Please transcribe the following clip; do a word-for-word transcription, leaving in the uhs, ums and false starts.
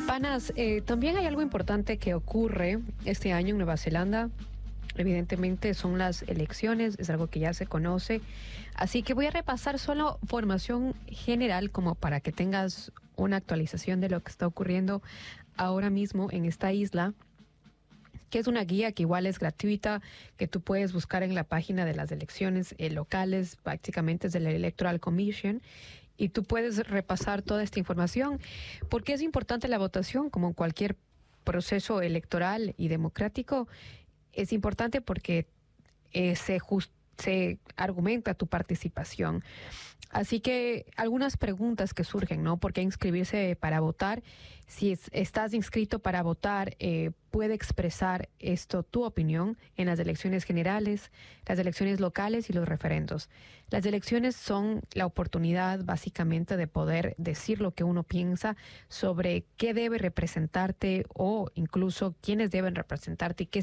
Panas, eh, también hay algo importante que ocurre este año en Nueva Zelanda. Evidentemente son las elecciones, es algo que ya se conoce. Así que voy a repasar solo formación general como para que tengas una actualización de lo que está ocurriendo ahora mismo en esta isla, que es una guía que igual es gratuita, que tú puedes buscar en la página de las elecciones eh, locales, prácticamente es de la Electoral Commission, y tú puedes repasar toda esta información, porque es importante la votación, como en cualquier proceso electoral y democrático. Es importante porque eh, se, just, se argumenta tu participación. Así que algunas preguntas que surgen, ¿no? ¿Por qué inscribirse para votar? Si es, estás inscrito para votar, eh, puede expresar esto tu opinión en las elecciones generales, las elecciones locales y los referendos. Las elecciones son la oportunidad básicamente de poder decir lo que uno piensa sobre qué debe representarte o incluso quiénes deben representarte y qué